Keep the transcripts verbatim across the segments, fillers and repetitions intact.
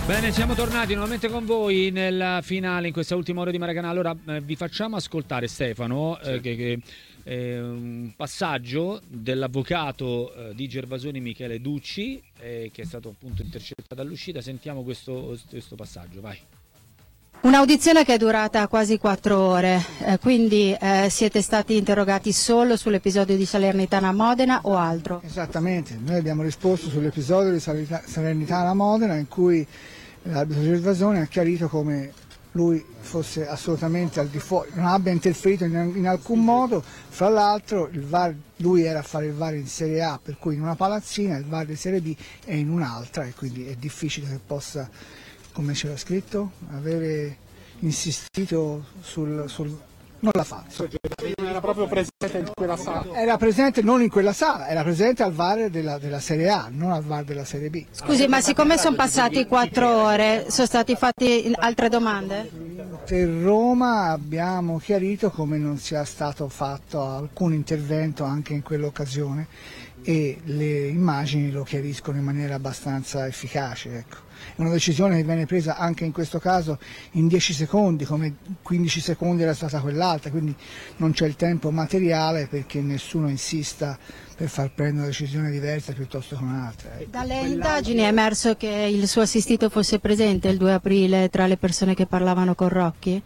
Bene, siamo tornati nuovamente con voi nel finale, in questa ultima ora di Maracanã. Allora eh, vi facciamo ascoltare, Stefano, eh, sì. che, che, eh, un passaggio dell'avvocato eh, di Gervasoni, Michele Ducci, eh, che è stato appunto intercettato all'uscita. Sentiamo questo, questo passaggio, vai. Un'audizione che è durata quasi quattro ore, eh, quindi eh, siete stati interrogati solo sull'episodio di Salernitana Modena o altro? Esattamente, noi abbiamo risposto sull'episodio di Salernitana Modena in cui l'arbitro Gervasoni ha chiarito come lui fosse assolutamente al di fuori, non abbia interferito in, in alcun modo. Fra l'altro il V A R, lui era a fare il V A R in Serie A, per cui in una palazzina, il V A R di Serie B è in un'altra e quindi è difficile che possa, come c'era scritto, avere insistito sul... sul non l'ha fatto. Non era proprio presente in quella sala. Era presente non in quella sala, era presente al V A R della, della Serie A, non al V A R della Serie B. Scusi, ma siccome sono passati quattro ore, sono stati fatti altre domande? Per Roma abbiamo chiarito come non sia stato fatto alcun intervento anche in quell'occasione e le immagini lo chiariscono in maniera abbastanza efficace. Ecco. È una decisione che viene presa anche in questo caso in dieci secondi, come quindici secondi era stata quell'altra, quindi non c'è il tempo materiale perché nessuno insista per far prendere una decisione diversa piuttosto che un'altra. Ecco. Dalle indagini è emerso che il suo assistito fosse presente il due aprile tra le persone che parlavano con Rocchi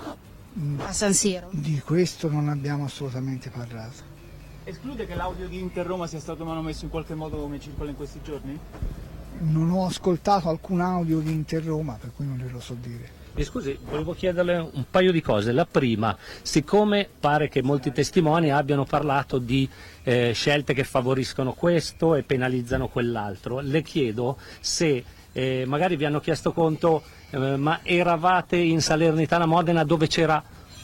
a San Siro? Di questo non abbiamo assolutamente parlato. Esclude che l'audio di Inter Roma sia stato manomesso in qualche modo come circola in questi giorni? Non ho ascoltato alcun audio di Inter Roma, per cui non glielo so dire. Mi scusi, volevo chiederle un paio di cose. La prima, siccome pare che molti testimoni abbiano parlato di eh, scelte che favoriscono questo e penalizzano quell'altro, le chiedo se eh, magari vi hanno chiesto conto, eh, ma eravate in Salernitana Modena dove c'era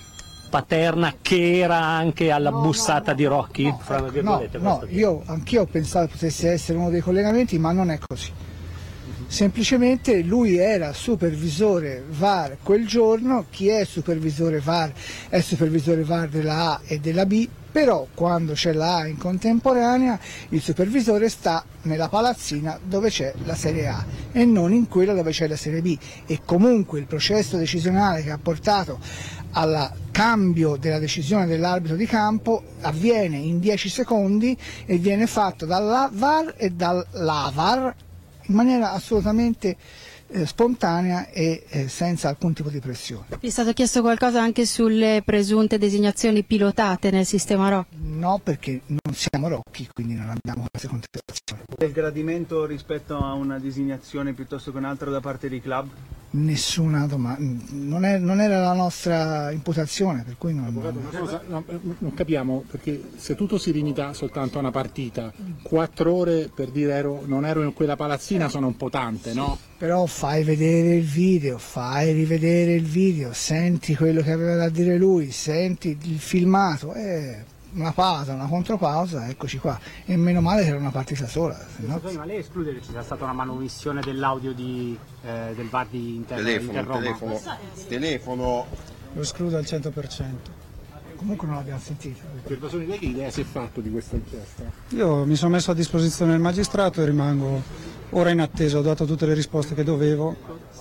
Paterna che era anche alla no, bussata no, di Rocchi? No, fra ecco, no, no, io anch'io ho pensato potesse essere uno dei collegamenti, ma non è così. Semplicemente lui era supervisore V A R quel giorno. Chi è supervisore V A R è supervisore V A R della A e della B, però quando c'è la A in contemporanea il supervisore sta nella palazzina dove c'è la Serie A e non in quella dove c'è la Serie B, e comunque il processo decisionale che ha portato al cambio della decisione dell'arbitro di campo avviene in dieci secondi e viene fatto dalla V A R e dall'A V A R in maniera assolutamente eh, spontanea e eh, senza alcun tipo di pressione. Vi è stato chiesto qualcosa anche sulle presunte designazioni pilotate nel sistema Rocchi? No, perché non siamo Rocchi, quindi non abbiamo queste contestazioni. Il gradimento rispetto a una designazione piuttosto che un'altra da parte dei club? Nessuna domanda, non, è, non era la nostra imputazione, per cui non... Avvocato, una cosa, no, non capiamo, perché se tutto si limita soltanto a una partita, quattro ore per dire ero, non ero in quella palazzina sono un po' tante, no? Però fai vedere il video, fai rivedere il video, senti quello che aveva da dire lui, senti il filmato, eh, una pausa, una contropausa, eccoci qua. E meno male che era una partita sola. No? Ma lei esclude che ci sia stata una manomissione dell'audio di, eh, del V A R di Inter, telefono, Inter Roma? telefono, telefono. Lo escludo al cento per cento. Comunque non l'abbiamo sentito. Gervasoni, lei che idea si è fatto di questa inchiesta? Io mi sono messo a disposizione del magistrato e rimango ora in attesa, ho dato tutte le risposte che dovevo.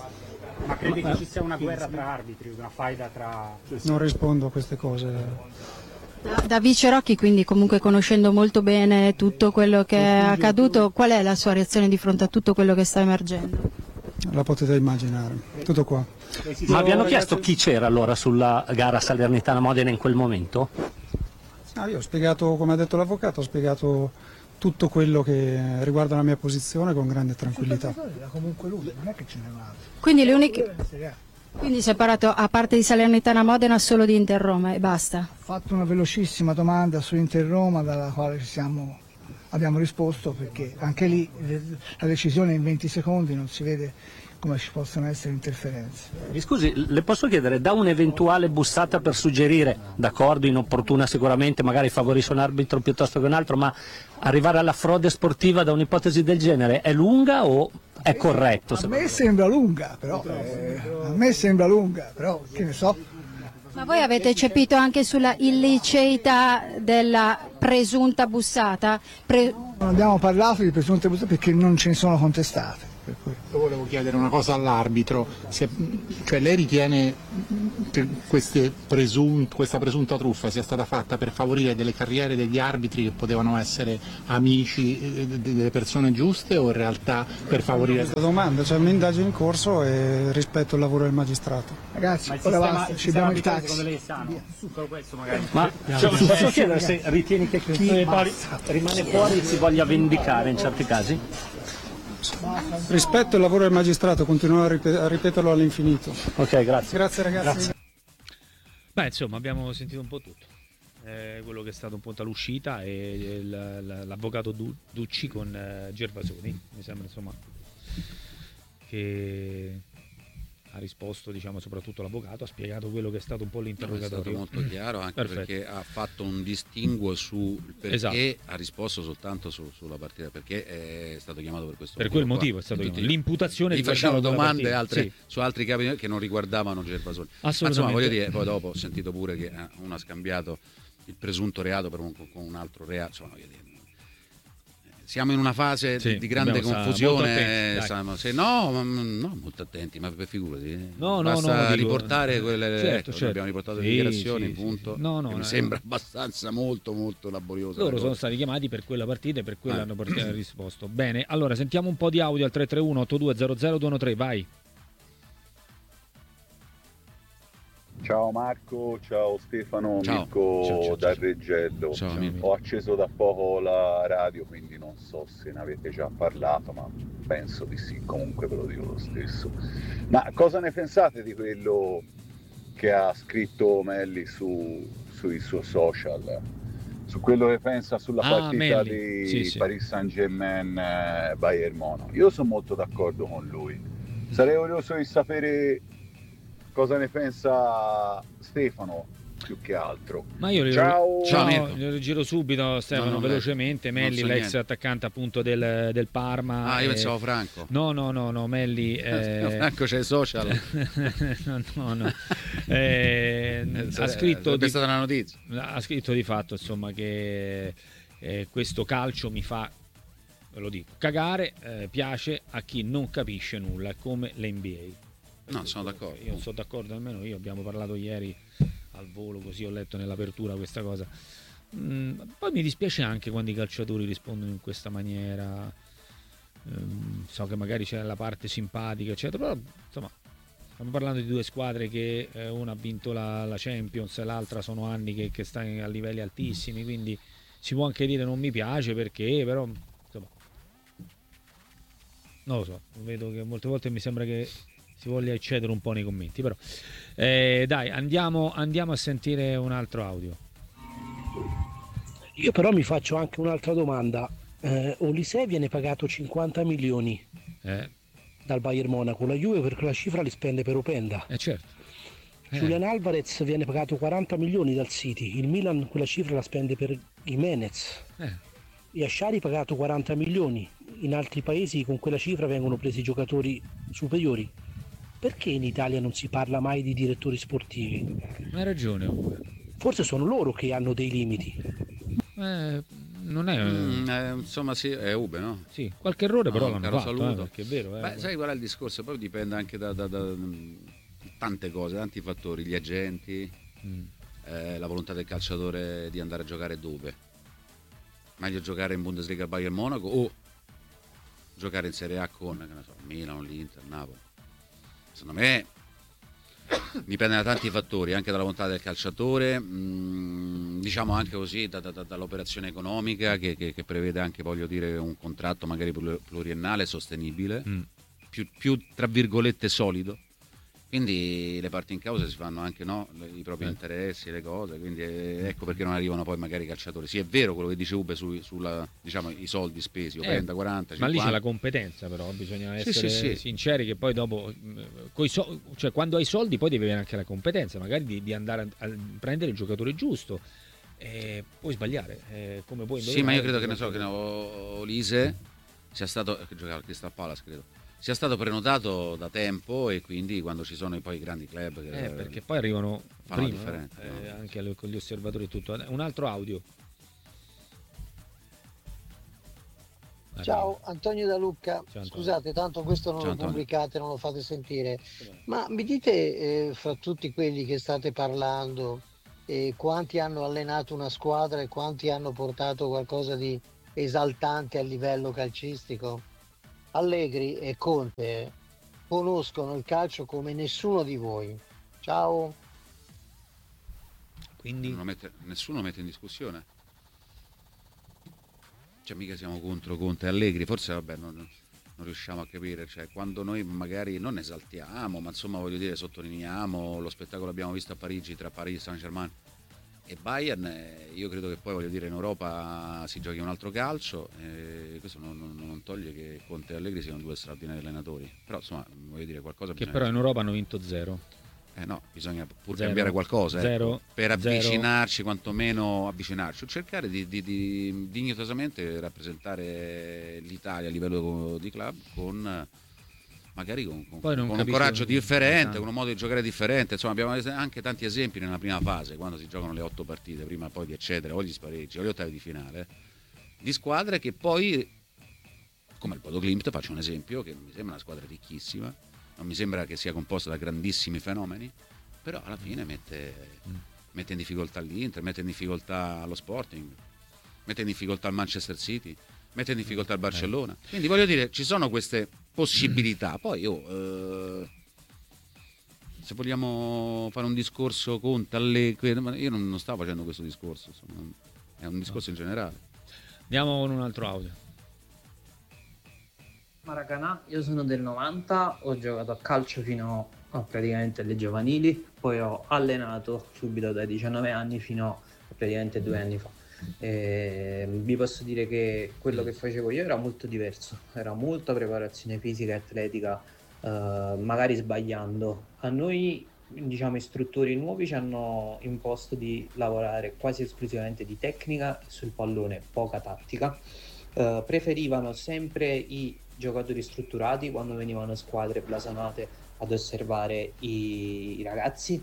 Ma credi che ci sia una guerra tra arbitri, una faida tra... Non rispondo a queste cose. Da, da vice Rocchi, quindi comunque conoscendo molto bene tutto quello che è accaduto, qual è la sua reazione di fronte a tutto quello che sta emergendo? La potete immaginare, tutto qua. Ma vi hanno chiesto chi c'era allora sulla gara Salernitana Modena in quel momento? Ah, io ho spiegato, come ha detto l'avvocato, ho spiegato tutto quello che riguarda la mia posizione con grande tranquillità. Comunque lui, non è che ce ne va. Quindi le uniche... Quindi si è parlato, a parte di Salernitana Modena, solo di Inter Roma e basta? Ho fatto una velocissima domanda su Inter Roma dalla quale ci siamo, abbiamo risposto, perché anche lì la decisione in venti secondi non si vede come ci possono essere interferenze. Mi scusi, le posso chiedere, da un'eventuale bussata per suggerire, d'accordo, inopportuna sicuramente, magari favorisce un arbitro piuttosto che un altro, ma arrivare alla frode sportiva da un'ipotesi del genere è lunga o è corretto? A me sembra lunga, però, eh, a me sembra lunga, però che ne so. Ma voi avete cepito anche sulla illiceità della presunta bussata? Pre... Non abbiamo parlato di presunte bussate perché non ce ne sono contestate. per quello. Io volevo chiedere una cosa all'arbitro, se, cioè lei ritiene che queste presun- questa presunta truffa sia stata fatta per favorire delle carriere degli arbitri che potevano essere amici eh, delle persone giuste, o in realtà per favorire... Questa domanda, c'è un'indagine in corso e rispetto al lavoro del magistrato. Ragazzi, Ma il ora sistema, basta, il ci sistema abbiamo il arbitrile taxi. secondo lei è sano? Solo questo magari. Ma cioè, posso chiedere se ritieni che chi rimane fuori si voglia vendicare in certi casi? Rispetto al lavoro del magistrato, continuerò a, ripet- a ripeterlo all'infinito. Ok, grazie. Grazie ragazzi. Grazie. Beh, insomma, abbiamo sentito un po' tutto. Eh, quello che è stato un po' dall'uscita e il- l- l'avvocato Du- Ducci con eh, Gervasoni. Mi sembra, insomma, che ha risposto, diciamo, soprattutto l'avvocato, ha spiegato quello che è stato un po' No, è l'interrogatorio. stato molto chiaro, anche Perfetto. perché ha fatto un distinguo su perché Esatto. ha risposto soltanto su- sulla partita, perché è stato chiamato per questo Per motivo. quel qua. motivo è stato Tutti- chiamato. L'imputazione gli riguardava facevano quella domande partita. altre, Sì. su altri capi che non riguardavano Gervasoni. Ma Assolutamente. insomma, voglio dire, poi dopo ho sentito pure che eh, uno ha scambiato il presunto reato per un- con un altro reato. Insomma, voglio dire, siamo in una fase Sì, di, di grande dobbiamo stare confusione. molto attenti, dai. stiamo- se no, ma- no, molto attenti, ma per figurati. No, no, Basta no, dico- riportare quelle. Certo, ecco, certo. abbiamo riportato le Sì, dichiarazioni, sì, sì, punto. sì. No, no, che mi no, sembra eh. abbastanza molto, molto laboriosa. Loro la sono cosa. stati chiamati per quella partita e per quella Ah. hanno port- risposto. Bene, allora sentiamo un po' di audio al tre tre uno otto due zero zero due uno tre, vai. Ciao Marco, ciao Stefano, Ciao. Mirko Ciao, ciao, dal ciao. Reggello. Ciao, amico. Ho acceso da poco la radio, quindi non so se ne avete già parlato, ma penso di sì, comunque ve lo dico lo stesso. Ma cosa ne pensate di quello che ha scritto Melli su, sui suoi social? Su quello che pensa sulla Ah, partita Melli. di Sì, sì. Paris Saint-Germain eh, Bayern Monaco? Io sono molto d'accordo con lui. Sarei curioso di sapere cosa ne pensa Stefano più che altro. Ma io Ciao. Ciao, no, Mirko. glielo giro subito, Stefano, No, no, velocemente. non Melli, so l'ex niente. attaccante appunto del, del Parma. Ah, io eh, pensavo Franco. No, no, no, no, Melli. eh, Franco c'è i social. no, no, no. Eh, ha scritto Sarebbe di, stata una notizia. ha scritto di fatto, insomma, che eh, questo calcio mi fa, ve lo dico, cagare, eh, piace a chi non capisce nulla, come l'N B A. No, sono d'accordo. Io non sono d'accordo, almeno io, abbiamo parlato ieri al volo, così ho letto nell'apertura questa cosa. Mm, poi mi dispiace anche quando i calciatori rispondono in questa maniera. Ehm, so che magari c'è la parte simpatica, eccetera, però insomma stiamo parlando di due squadre che eh, una ha vinto la, la Champions e l'altra sono anni che, che sta a livelli altissimi, quindi si può anche dire non mi piace perché, però insomma non lo so, vedo che molte volte mi sembra che si voglia eccedere un po' nei commenti, però eh, dai, andiamo, andiamo a sentire un altro audio. Io però mi faccio anche un'altra domanda. Eh, Olise viene pagato cinquanta milioni Eh, dal Bayern Monaco, la Juve per quella cifra li spende per Openda. eh certo. Eh, Julian Alvarez viene pagato quaranta milioni dal City, il Milan quella cifra la spende per Jimenez. eh. Yashari pagato quaranta milioni, in altri paesi con quella cifra vengono presi giocatori superiori. Perché in Italia non si parla mai di direttori sportivi? Hai ragione, Uwe. Forse sono loro che hanno dei limiti. Eh, non è Mm, eh, insomma, sì, è Ube, no? sì, qualche errore però No, l'hanno caro fatto, eh, saluto. perché è vero, eh. Beh, sai qual è il discorso? Poi dipende anche da, da- da- da tante cose, tanti fattori, gli agenti, Mm. eh, la volontà del calciatore di andare a giocare dove. Meglio giocare in Bundesliga al Bayern Monaco o giocare in Serie A con, che ne so, Milano, l'Inter, Napoli. Secondo me dipende da tanti fattori, anche dalla volontà del calciatore, mh, diciamo anche così da- da- da- dall'operazione economica che, che- che prevede anche, voglio dire, un contratto magari plur- pluriennale sostenibile, Mm. più, più tra virgolette solido. Quindi le parti in causa si fanno anche, no, i propri Eh. interessi, le cose, quindi eh, ecco perché non arrivano poi magari i calciatori. Sì, è vero quello che dice Ube su, sulla, diciamo, i soldi spesi, o Eh, prenda quaranta, Ma lì cinquanta. c'è la competenza, però bisogna Sì, essere sì, sì. sinceri che poi dopo, mh, coi so- cioè quando hai soldi poi devi avere anche la competenza, magari di, di andare a, a prendere il giocatore giusto. E puoi sbagliare, eh, come puoi Sì, ma io credo che ne indovinare. so, che no, Olise sia stato, che giocava al Crystal Palace, credo, sia stato prenotato da tempo e quindi quando ci sono poi i grandi club che Eh, perché poi arrivano fanno la prima, no? differenza, no? Eh, anche alle- con gli osservatori e tutto. Un altro audio. Ciao, Antonio da Lucca. Ciao, Antonio. Scusate, tanto questo non Ciao, lo Antonio. pubblicate, non lo fate sentire. Ma mi dite, eh, fra tutti quelli che state parlando, eh, quanti hanno allenato una squadra e quanti hanno portato qualcosa di esaltante a livello calcistico? Allegri e Conte conoscono il calcio come nessuno di voi. Ciao. Quindi Non lo mette- nessuno mette in discussione. Cioè mica siamo contro Conte e Allegri, forse vabbè non, non riusciamo a capire, cioè quando noi magari non esaltiamo, ma insomma voglio dire sottolineiamo lo spettacolo che abbiamo visto a Parigi tra Paris Saint-Germain e Bayern, eh, io credo che poi voglio dire in Europa si giochi un altro calcio, e questo non, non- non toglie che Conte e Allegri siano due straordinari allenatori, però insomma voglio dire qualcosa che bisogna però in Europa hanno vinto zero. Eh no, bisogna pur Zero. cambiare qualcosa, Zero. ecco, per Zero. avvicinarci, quantomeno avvicinarci, o cercare di, di- di dignitosamente rappresentare l'Italia a livello di club con magari con, con- Poi non con un capisco- coraggio differente, esatto. con un modo di giocare differente. Insomma, abbiamo anche tanti esempi nella prima fase, quando si giocano le otto partite, prima poi di eccedere, o gli spareggi, o gli ottavi di finale, di squadre che poi, come il Bodo Glimt, faccio un esempio, che mi sembra una squadra ricchissima, non mi sembra che sia composta da grandissimi fenomeni, però alla fine mette, mette in difficoltà l'Inter, mette in difficoltà lo Sporting, mette in difficoltà il Manchester City, mette in difficoltà il Barcellona. Quindi voglio dire, ci sono queste possibilità. Poi io, eh, se vogliamo fare un discorso Conte, Allegri, ma io non, non stavo facendo questo discorso, insomma, è un discorso in generale. Andiamo con un altro audio. Maracanà, io sono del novanta, ho giocato a calcio fino a praticamente alle giovanili, poi ho allenato subito dai diciannove anni fino a praticamente due anni fa. E vi posso dire che quello che facevo io era molto diverso, era molta preparazione fisica e atletica, eh, magari sbagliando. A noi, diciamo, istruttori nuovi ci hanno imposto di lavorare quasi esclusivamente di tecnica sul pallone, poca tattica. Eh, preferivano sempre i giocatori strutturati quando venivano squadre blasonate ad osservare i, i ragazzi.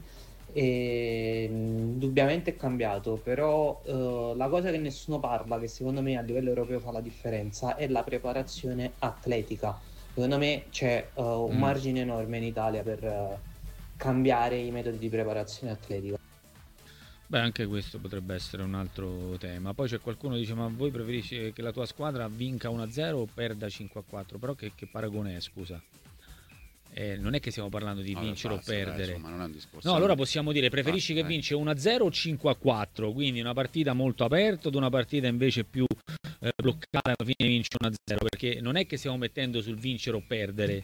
E indubbiamente è cambiato, però eh, la cosa che nessuno parla, che secondo me a livello europeo fa la differenza, è la preparazione atletica. Secondo me c'è eh, un Mm. margine enorme in Italia per eh, cambiare i metodi di preparazione atletica. Beh, anche questo potrebbe essere un altro tema. Poi c'è qualcuno che dice: ma voi preferisci che la tua squadra vinca uno a zero o perda cinque a quattro? Però che, che paragone è, scusa? Eh, non è che stiamo parlando di No, vincere basta, o dai, perdere. insomma, non è un discorso. No, allora possiamo dire: preferisci Basta, che dai. vince uno a zero o cinque a quattro? Quindi una partita molto aperta, ad una partita invece più eh, bloccata, alla fine vince uno a zero. Perché non è che stiamo mettendo sul vincere o perdere.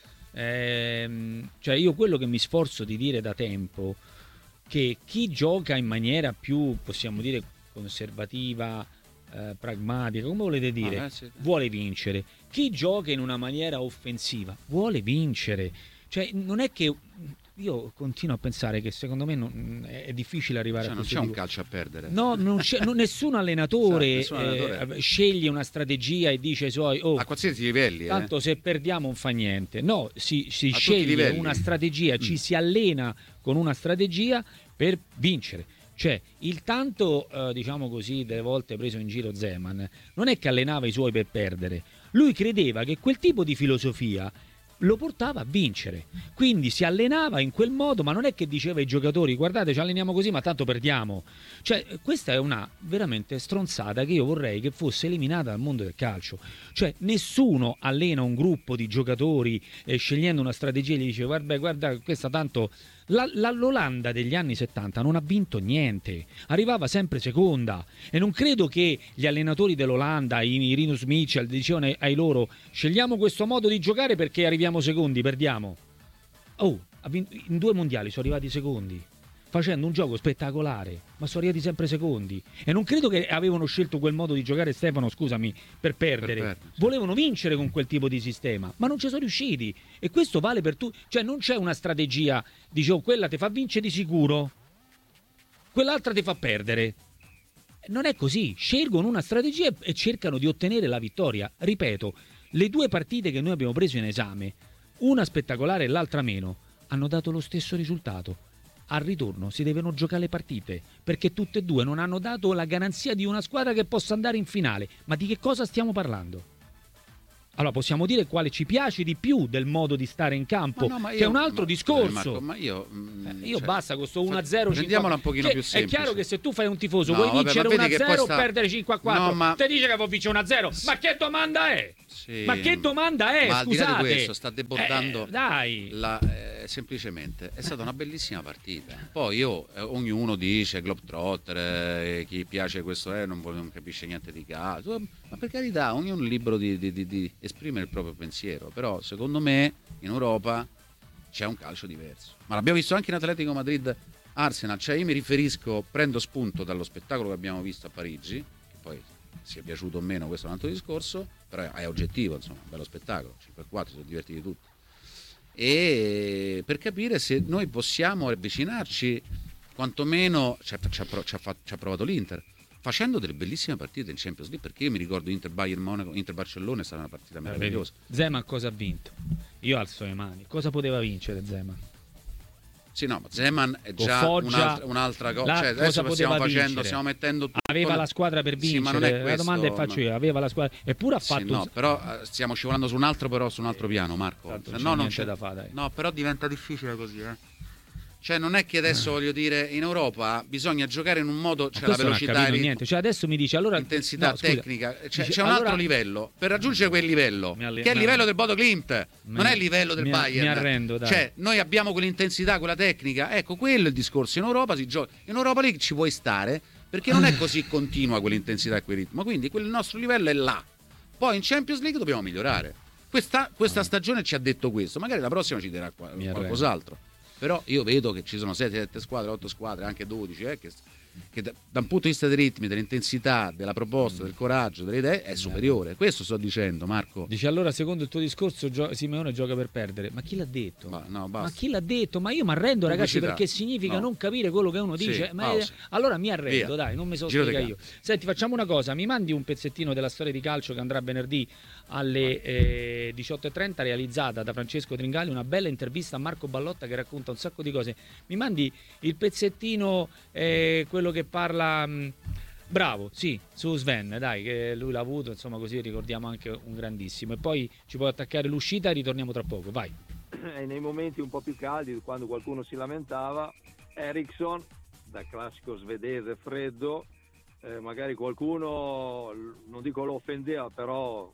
Ehm, cioè io quello che mi sforzo di dire da tempo, che chi gioca in maniera più, possiamo dire, conservativa, eh, pragmatica, come volete dire, Ah, eh, sì. vuole vincere. Chi gioca in una maniera offensiva vuole vincere. Cioè non è che io continuo a pensare che secondo me non, è difficile arrivare Cioè, a non questo c'è un tipo. calcio a perdere. No, non c'è, non- nessun allenatore, Esatto, nessun allenatore. eh, sceglie una strategia e dice ai suoi: oh, A qualsiasi livelli, eh. tanto se perdiamo non fa niente. No, si, si A tutti i sceglie livelli. una strategia, ci si allena con una strategia per vincere. Cioè, il tanto, eh, diciamo così, delle volte preso in giro Zeman, non è che allenava i suoi per perdere. Lui credeva che quel tipo di filosofia lo portava a vincere. Quindi si allenava in quel modo, ma non è che diceva ai giocatori: guardate, ci alleniamo così, ma tanto perdiamo. Cioè, questa è una veramente stronzata che io vorrei che fosse eliminata dal mondo del calcio. Cioè, nessuno allena un gruppo di giocatori eh, scegliendo una strategia e gli dice: guarda, guarda, questa tanto. La, la- L'Olanda degli anni settanta non ha vinto niente, arrivava sempre seconda, e non credo che gli allenatori dell'Olanda, i, i Rinus Michel, dicevano ai, ai loro: scegliamo questo modo di giocare perché arriviamo secondi, perdiamo. Oh, ha vinto- in due mondiali sono arrivati secondi, facendo un gioco spettacolare, ma sono arrivati sempre secondi. E non credo che avevano scelto quel modo di giocare, Stefano, scusami, per perdere. Per perdere, sì. Volevano vincere con quel tipo di sistema, ma non ci sono riusciti. E questo vale per tutti. Cioè non c'è una strategia, dice: oh, quella ti fa vincere di sicuro, quell'altra ti fa perdere. Non è così. Scelgono una strategia e cercano di ottenere la vittoria. Ripeto, le due partite che noi abbiamo preso in esame, una spettacolare e l'altra meno, hanno dato lo stesso risultato. Al ritorno si devono giocare le partite, perché tutte e due non hanno dato la garanzia di una squadra che possa andare in finale. Ma di che cosa stiamo parlando? allora possiamo dire quale ci piace di più del modo di stare in campo, Ma no, ma che io- è un altro ma- discorso. Marco, ma io, mm, Eh, io cioè, basta con sto uno a zero. rendiamola un pochino che più è semplice. chiaro che se tu fai un tifoso No, vuoi vabbè, vincere ma vedi uno a che poi zero o sta- perdere cinque a quattro, No, ma- te dice che vuoi vincere uno a zero, ma che domanda è? Sì, Ma che domanda è? ma al di là di Scusate. questo sta debordando Eh, dai. la- eh, semplicemente è stata una bellissima partita. Poi io, eh, ognuno dice Globetrotter, eh, chi piace questo è non, vuole- non capisce niente di calcio, ma per carità ognuno è libero di, di, di, di esprimere il proprio pensiero, però secondo me in Europa c'è un calcio diverso, ma l'abbiamo visto anche in Atletico Madrid Arsenal, cioè io mi riferisco, prendo spunto dallo spettacolo che abbiamo visto a Parigi, che poi sia piaciuto o meno, questo è un altro discorso, però è oggettivo, insomma, un bello spettacolo, cinque a quattro, sono divertiti tutti. E per capire se noi possiamo avvicinarci, quantomeno ci ha, ci ha, ci ha fa- ci ha provato l'Inter, facendo delle bellissime partite in Champions League, perché io mi ricordo Inter Bayern Monaco, Inter Barcellona è stata una partita meravigliosa. Zeman cosa ha vinto? Io alzo le mani. Cosa poteva vincere Zeman? Sì, no, ma Zeman è Con già Foggia, un'altra, un'altra co- là cioè, cosa adesso poteva stiamo facendo, vincere? stiamo mettendo tutto Aveva nel- la squadra per Sì, vincere. ma non è la questo, domanda che faccio no. io, aveva la squadra, eppure ha Sì, fatto no, però eh, stiamo scivolando su un altro, però su un altro piano, Marco. Tanto Se c'è no non niente c'è da fare, dai. No, però diventa difficile così, eh. Cioè non è che adesso voglio dire in Europa bisogna giocare in un modo, c'è la Questo non ha velocità, capito il ritmo, niente. Cioè adesso mi dice allora intensità no, scusa. tecnica, c'è, Dice, c'è un allora- altro livello per raggiungere quel livello, Mi alle- che è il mi- livello del Bodo Glimt, non mi- è il livello del mi- Bayern. mi arrendo, dai. Cioè noi abbiamo quell'intensità, quella tecnica, ecco quello è il discorso. In Europa si gioca, in Europa League ci puoi stare perché non è così continua quell'intensità e quel ritmo, quindi quel nostro livello è là. Poi in Champions League dobbiamo migliorare. Questa, questa stagione ci ha detto questo, magari la prossima ci dirà qua- Mi arrendo. qualcos'altro. Però io vedo che ci sono sette sette squadre, otto squadre, anche dodici, eh, che, che da, da un punto di vista dei ritmi, dell'intensità, della proposta, del coraggio, delle idee, è superiore. Questo sto dicendo, Marco. Dice allora secondo il tuo discorso gio- Simeone gioca per perdere. Ma chi l'ha detto? Ma, no, Ma basta. chi l'ha detto? Ma io mi arrendo ragazzi Pubblicità. perché significa No. non capire quello che uno Sì, dice. Ma pausa. allora mi arrendo, Via. dai, non mi so Giro di spiegare io. Senti, facciamo una cosa, mi mandi un pezzettino della storia di calcio che andrà venerdì alle eh, diciotto e trenta, realizzata da Francesco Tringali, una bella intervista a Marco Ballotta che racconta un sacco di cose. Mi mandi il pezzettino, eh, quello che parla mh, bravo, sì, su Sven, dai, che lui l'ha avuto, insomma, così ricordiamo anche un grandissimo. E poi ci puoi attaccare l'uscita e ritorniamo tra poco, vai. E nei momenti un po' più caldi, quando qualcuno si lamentava, Eriksson, da classico svedese freddo, eh, magari qualcuno, non dico lo offendeva, però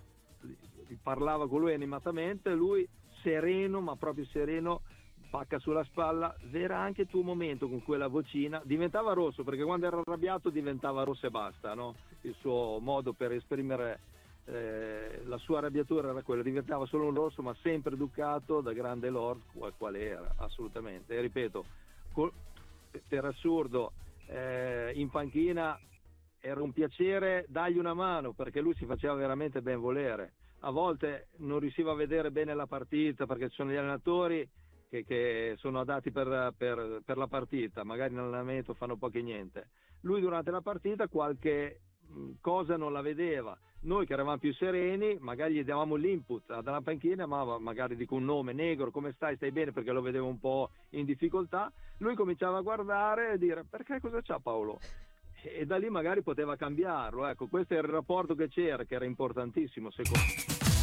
parlava con lui animatamente, lui sereno, ma proprio sereno, pacca sulla spalla, era anche il tuo momento con quella vocina, diventava rosso, perché quando era arrabbiato diventava rosso e basta, no? Il suo modo per esprimere eh, la sua arrabbiatura era quella, diventava solo un rosso, ma sempre educato da grande lord qual, quale era, assolutamente. E ripeto, col, per assurdo, eh, in panchina era un piacere dargli una mano, perché lui si faceva veramente ben volere. A volte non riusciva a vedere bene la partita perché ci sono gli allenatori che, che sono adatti per, per, per la partita, magari in allenamento fanno poco e niente. Lui durante la partita qualche mh, cosa non la vedeva. Noi che eravamo più sereni magari gli davamo l'input dalla panchina, ma magari dico un nome, Negro, come stai? Stai bene? Perché lo vedevo un po' in difficoltà. Lui cominciava a guardare e dire: perché cosa c'ha Paolo? E da lì magari poteva cambiarlo. Ecco, questo era il rapporto che c'era, che era importantissimo secondo me.